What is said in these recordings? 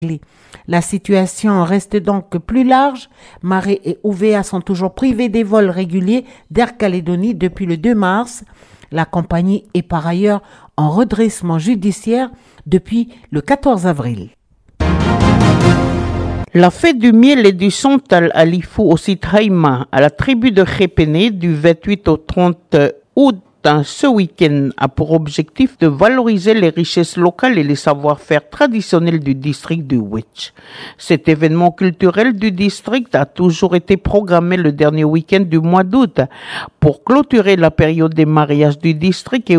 La situation reste donc plus large. Marais et Ouvéa sont toujours privés des vols réguliers d'Air Calédonie depuis le 2 mars. La compagnie est par ailleurs en redressement judiciaire depuis le 14 avril. La fête du miel et du santal à Lifou au site Haïma, à la tribu de Khépéné, du 28 au 30 août. Ce week-end a pour objectif de valoriser les richesses locales et les savoir-faire traditionnels du district du Witch. Cet événement culturel du district a toujours été programmé le dernier week-end du mois d'août pour clôturer la période des mariages du district et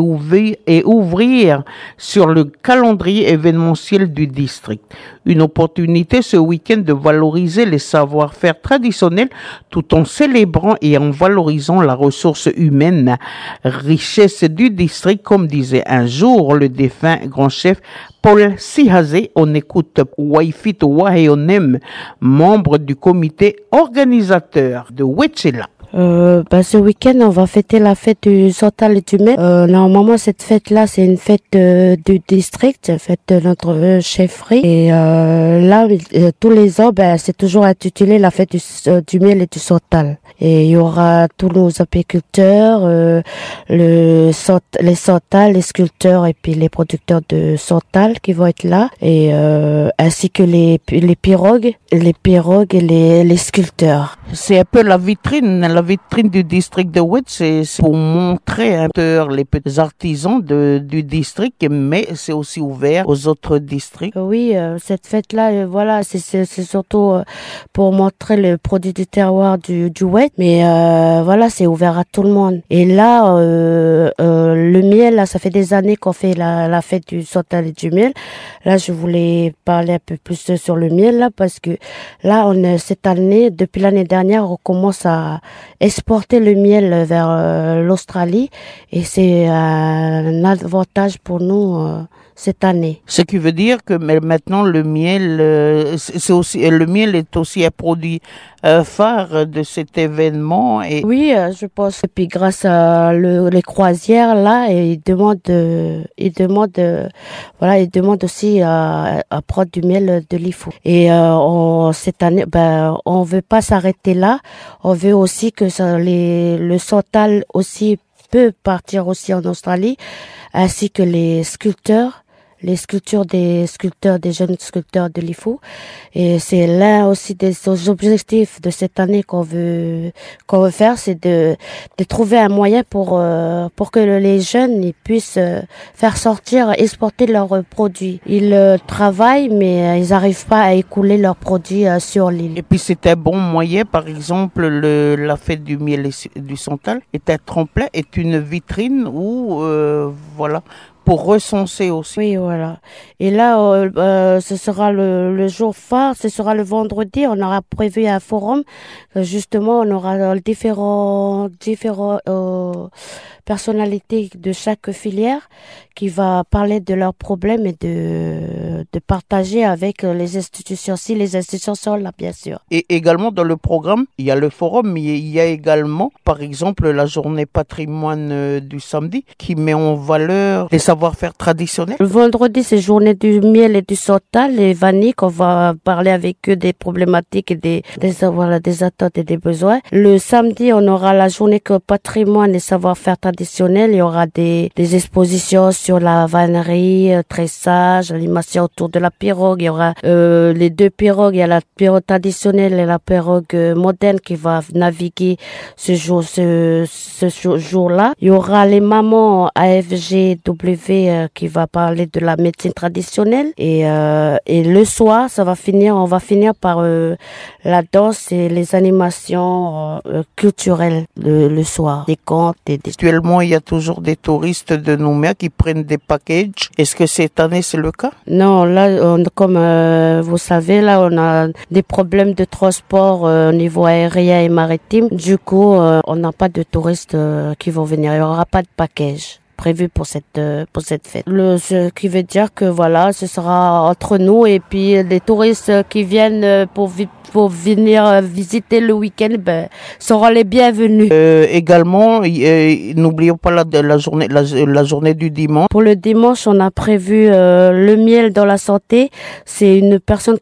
ouvrir sur le calendrier événementiel du district. Une opportunité ce week-end de valoriser les savoir-faire traditionnels tout en célébrant et en valorisant la ressource humaine, richesse du district, comme disait un jour le défunt grand chef Paul Sihazé. On écoute Waifit Waheonem, membre du comité organisateur de Wetchela. Ce week-end, on va fêter la fête du Santal et du Met. Normalement, cette fête-là, c'est une fête du district, une fête de notre chefferie. Et là, tous les ans, c'est toujours intitulé la fête du miel et du Santal. Et il y aura tous nos apiculteurs, les Santal, les sculpteurs et puis les producteurs de Santal qui vont être là, et ainsi que les pirogues et les sculpteurs. C'est un peu la vitrine du district de Wetch, c'est pour montrer un peu les petits artisans du district, mais c'est aussi ouvert aux autres districts. Oui, cette fête-là, voilà, c'est surtout pour montrer le produit du terroir du Wetch, mais voilà, c'est ouvert à tout le monde. Et là, le miel, là, ça fait des années qu'on fait la fête du santal et du miel. Là, je voulais parler un peu plus sur le miel, là, parce que là, cette année, depuis l'année dernière, on commence à exporter le miel vers l'Australie, et c'est un avantage pour nous cette année. Ce qui veut dire que maintenant le miel est aussi un produit phare de cet événement. Et oui, je pense. Et puis grâce à les croisières là, ils demandent aussi à prendre du miel de Lifou. Et cette année, on veut pas s'arrêter là. On veut aussi que le santal aussi peut partir aussi en Australie, ainsi que les sculpteurs des jeunes sculpteurs de Lifou. Et c'est l'un aussi des objectifs de cette année qu'on veut faire, c'est de trouver un moyen pour que les jeunes ils puissent faire sortir, exporter leurs produits. Ils travaillent, mais ils n'arrivent pas à écouler leurs produits sur l'île. Et puis c'est un bon moyen, par exemple, la fête du miel et du santal est un tremplin, est une vitrine où voilà, pour recenser aussi. Oui, voilà. Et là, ce sera le jour phare, ce sera le vendredi. On aura prévu un forum. Justement, on aura différents personnalités de chaque filière qui va parler de leurs problèmes et de partager avec les institutions, si les institutions sont là, bien sûr. Et également dans le programme, il y a le forum, mais il y a également, par exemple, la journée patrimoine du samedi qui met en valeur les savoir-faire traditionnels. Le vendredi, c'est journée du miel et du santal, les vanniques. On va parler avec eux des problématiques et des attentes et des besoins. Le samedi, on aura la journée patrimoine et savoir-faire traditionnel. Il y aura des expositions sur la vannerie, tressage, animation autour de la pirogue. Il y aura les deux pirogues. Il y a la pirogue traditionnelle et la pirogue moderne qui va naviguer ce jour-là. Il y aura les mamans AFGW qui va parler de la médecine traditionnelle, et le soir on va finir par la danse et les animations culturelles le soir, des contes Actuellement, il y a toujours des touristes de Nouméa qui prennent des packages. Est-ce que cette année c'est le cas? Non, là comme vous savez, là on a des problèmes de transport au niveau aérien et maritime. Du coup, on n'a pas de touristes qui vont venir. Il n'y aura pas de package prévu pour cette fête. Ce qui veut dire que voilà, ce sera entre nous et puis les touristes qui viennent pour venir visiter le week-end, seront les bienvenus. Également, n'oublions pas la journée du dimanche. Pour le dimanche, on a prévu le miel dans la santé. C'est une personne